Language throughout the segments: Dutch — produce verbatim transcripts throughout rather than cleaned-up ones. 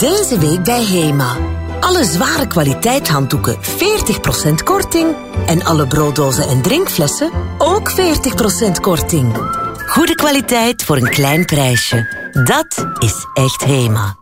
Deze week bij Hema. Alle zware kwaliteitshanddoeken veertig procent korting. En alle brooddozen en drinkflessen ook veertig procent korting. Goede kwaliteit voor een klein prijsje. Dat is echt Hema.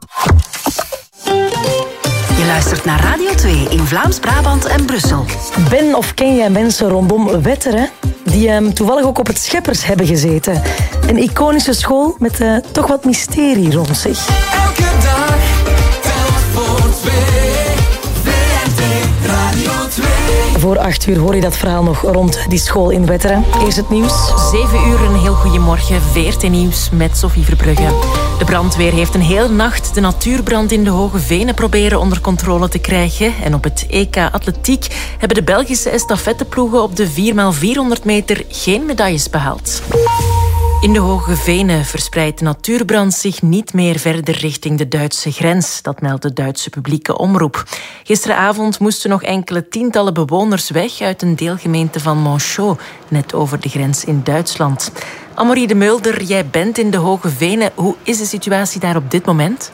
Je luistert naar Radio twee in Vlaams-Brabant en Brussel. Ben of ken jij mensen rondom Wetteren die um, toevallig ook op het Scheppers hebben gezeten? Een iconische school met uh, toch wat mysterie rond zich. Elke dag, telk voor twee, V R T Radio twee. Voor acht uur hoor je dat verhaal nog rond die school in Wetteren. Eerst het nieuws. Zeven uur, een heel goedemorgen. V R T Nieuws met Sophie Verbrugge. De brandweer heeft een hele nacht de natuurbrand in de Hoge Venen proberen onder controle te krijgen. En op het E K Atletiek hebben de Belgische estafetteploegen op de vier bij vierhonderd meter geen medailles behaald. In de Hoge Venen verspreidt de natuurbrand zich niet meer verder richting de Duitse grens. Dat meldt de Duitse publieke omroep. Gisteravond moesten nog enkele tientallen bewoners weg uit een deelgemeente van Monchaux, net over de grens in Duitsland. Amorie de Mulder, jij bent in de Hoge Venen. Hoe is de situatie daar op dit moment?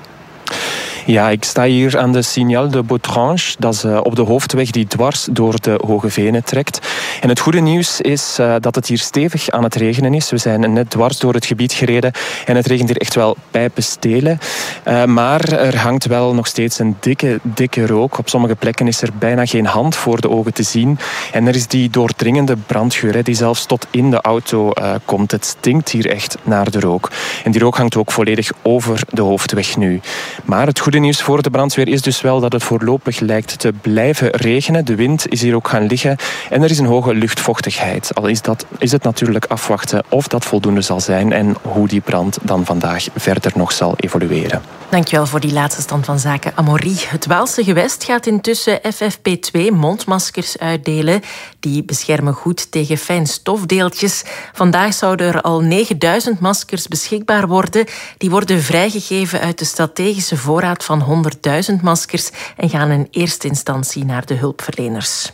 Ja, ik sta hier aan de Signal de Bautrange. Dat is uh, op de hoofdweg die dwars door de Hoge Venen trekt. En het goede nieuws is uh, dat het hier stevig aan het regenen is. We zijn net dwars door het gebied gereden en het regent hier echt wel pijpenstelen. Uh, maar er hangt wel nog steeds een dikke, dikke rook. Op sommige plekken is er bijna geen hand voor de ogen te zien. En er is die doordringende brandgeur hè, die zelfs tot in de auto uh, komt. Het stinkt hier echt naar de rook. En die rook hangt ook volledig over de hoofdweg nu. Maar het goede nieuws voor de brandweer is dus wel dat het voorlopig lijkt te blijven regenen. De wind is hier ook gaan liggen en er is een hoge luchtvochtigheid. Al is, dat, is het natuurlijk afwachten of dat voldoende zal zijn en hoe die brand dan vandaag verder nog zal evolueren. Dankjewel voor die laatste stand van zaken, Amorie. Het Waalse gewest gaat intussen F F P twee mondmaskers uitdelen. Die beschermen goed tegen fijn stofdeeltjes. Vandaag zouden er al negenduizend maskers beschikbaar worden. Die worden vrijgegeven uit de strategische voorraad van honderdduizend maskers en gaan in eerste instantie naar de hulpverleners.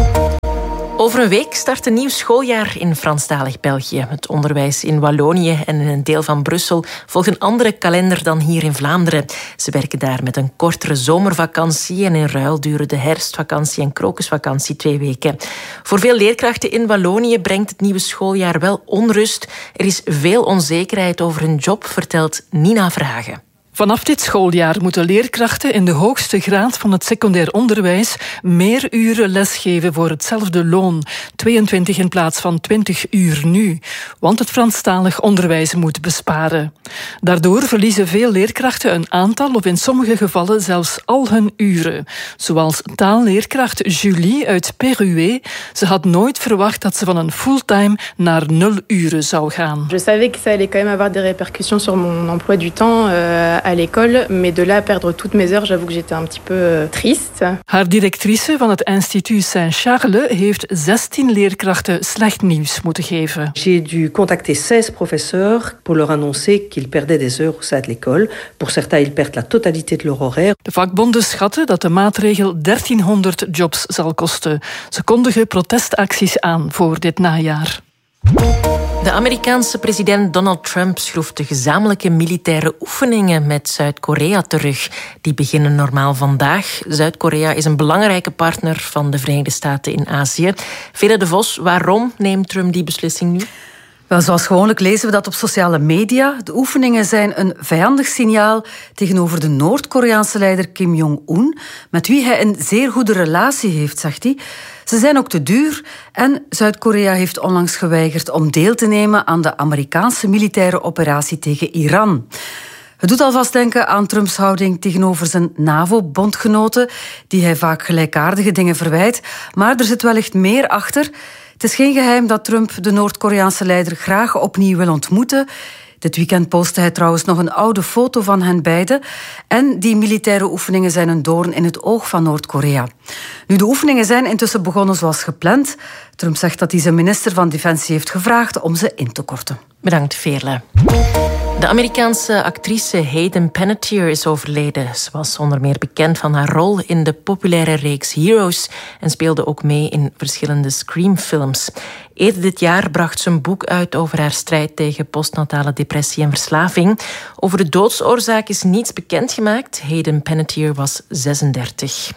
Over een week start een nieuw schooljaar in Franstalig België. Het onderwijs in Wallonië en in een deel van Brussel volgt een andere kalender dan hier in Vlaanderen. Ze werken daar met een kortere zomervakantie en in ruil duren de herfstvakantie en krokusvakantie twee weken. Voor veel leerkrachten in Wallonië brengt het nieuwe schooljaar wel onrust. Er is veel onzekerheid over hun job, vertelt Nina Verhagen. Vanaf dit schooljaar moeten leerkrachten in de hoogste graad van het secundair onderwijs meer uren lesgeven voor hetzelfde loon. tweeëntwintig in plaats van twintig uur nu. Want het Franstalig onderwijs moet besparen. Daardoor verliezen veel leerkrachten een aantal of in sommige gevallen zelfs al hun uren. Zoals taalleerkracht Julie uit Peruwe. Ze had nooit verwacht dat ze van een fulltime naar nul uren zou gaan. Je savais que ça allait quand même avoir des répercussions sur mon emploi du temps euh, à l'école, mais de là à perdre toutes mes heures, j'avoue que j'étais un petit peu euh, triste. Haar directrice van het instituut Saint-Charles heeft zestien leerkrachten slecht nieuws moeten geven. J'ai dû contacter seize professeurs pour leur annoncer qu'ils perdaient des heures au sein de l'école. Pour certains, ils perdent la totalité de leur horaire. De vakbonden schatten dat de maatregel dertienhonderd jobs zal kosten. Ze kondigen protestacties aan voor dit najaar. De Amerikaanse president Donald Trump schroeft de gezamenlijke militaire oefeningen met Zuid-Korea terug. Die beginnen normaal vandaag. Zuid-Korea is een belangrijke partner van de Verenigde Staten in Azië. Vera de Vos, waarom neemt Trump die beslissing nu? Wel, zoals gewoonlijk lezen we dat op sociale media. De oefeningen zijn een vijandig signaal tegenover de Noord-Koreaanse leider Kim Jong-un, met wie hij een zeer goede relatie heeft, zegt hij. Ze zijn ook te duur en Zuid-Korea heeft onlangs geweigerd om deel te nemen aan de Amerikaanse militaire operatie tegen Iran. Het doet alvast denken aan Trumps houding tegenover zijn NAVO-bondgenoten, die hij vaak gelijkaardige dingen verwijt, maar er zit wellicht meer achter. Het is geen geheim dat Trump de Noord-Koreaanse leider graag opnieuw wil ontmoeten. Dit weekend postte hij trouwens nog een oude foto van hen beiden. En die militaire oefeningen zijn een doorn in het oog van Noord-Korea. Nu, de oefeningen zijn intussen begonnen zoals gepland. Trump zegt dat hij zijn minister van Defensie heeft gevraagd om ze in te korten. Bedankt, Veerle. De Amerikaanse actrice Hayden Panettiere is overleden. Ze was onder meer bekend van haar rol in de populaire reeks Heroes en speelde ook mee in verschillende Scream-films. Eerder dit jaar bracht ze een boek uit over haar strijd tegen postnatale depressie en verslaving. Over de doodsoorzaak is niets bekendgemaakt. Hayden Panettiere was zesendertig.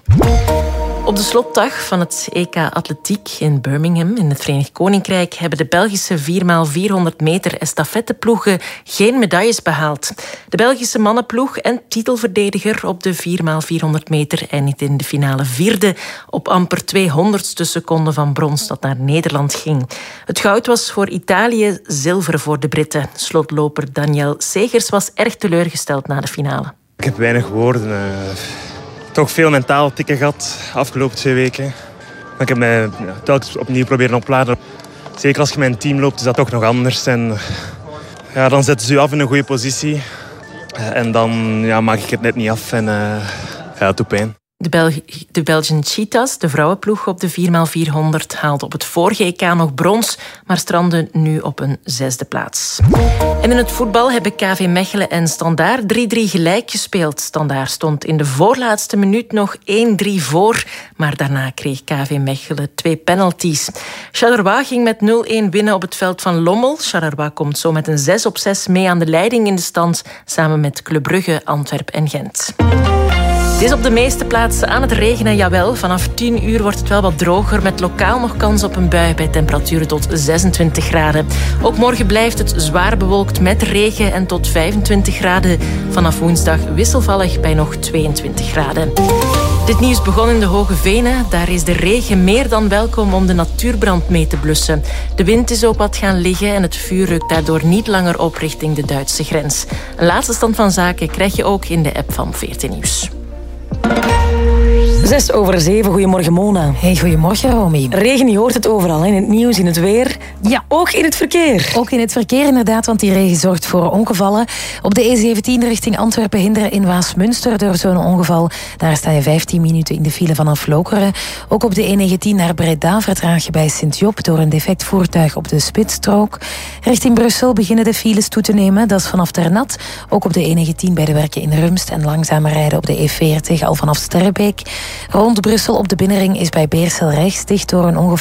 Op de slotdag van het E K Atletiek in Birmingham in het Verenigd Koninkrijk hebben de Belgische vier bij vierhonderd meter estafetteploegen geen medailles behaald. De Belgische mannenploeg en titelverdediger op de vier bij vierhonderd meter eindigde in de finale vierde op amper tweehonderdste seconde van brons dat naar Nederland ging. Het goud was voor Italië, zilver voor de Britten. Slotloper Daniel Segers was erg teleurgesteld na de finale. Ik heb weinig woorden. Uh... Toch veel mentaal tikken gehad de afgelopen twee weken. Maar ik heb mij ja, telkens opnieuw proberen opladen. Zeker als je met een team loopt, is dat toch nog anders. En, ja, dan zetten ze je af in een goede positie. En dan ja, maak ik het net niet af en uh, ja, het doet pijn. De, Bel- de Belgian Cheetahs, de vrouwenploeg op de vier bij vierhonderd, haalde op het vorige E K nog brons, maar strandde nu op een zesde plaats. En in het voetbal hebben K V Mechelen en Standaard drie drie gelijk gespeeld. Standaard stond in de voorlaatste minuut nog één drie voor, maar daarna kreeg K V Mechelen twee penalties. Charleroi ging met nul een winnen op het veld van Lommel. Charleroi komt zo met een zes op zes mee aan de leiding in de stand, samen met Club Brugge, Antwerpen en Gent. Het is op de meeste plaatsen aan het regenen, jawel. Vanaf tien uur wordt het wel wat droger, met lokaal nog kans op een bui bij temperaturen tot zesentwintig graden. Ook morgen blijft het zwaar bewolkt met regen en tot vijfentwintig graden. Vanaf woensdag wisselvallig bij nog tweeëntwintig graden. Dit nieuws begon in de Hoge Venen. Daar is de regen meer dan welkom om de natuurbrand mee te blussen. De wind is ook wat gaan liggen en het vuur rukt daardoor niet langer op richting de Duitse grens. Een laatste stand van zaken krijg je ook in de app van V R T Nieuws. Zes over zeven, goedemorgen Mona. Hey, goedemorgen Romy. Regen, je hoort het overal, in het nieuws, in het weer. Ja. Ook in het verkeer. Ook in het verkeer inderdaad, want die regen zorgt voor ongevallen. Op de E zeventien richting Antwerpen-Hinderen in Waasmunster door zo'n ongeval. Daar sta je vijftien minuten in de file vanaf Lokeren. Ook op de E negentien naar Breda vertraag je bij Sint-Job door een defect voertuig op de spitsstrook. Richting Brussel beginnen de files toe te nemen, dat is vanaf Ternat. Ook op de E negentien bij de werken in Rumst en langzamer rijden op de E veertig al vanaf Sterrebeek. Rond Brussel op de binnenring is bij Beersel rechts dicht door een ongeval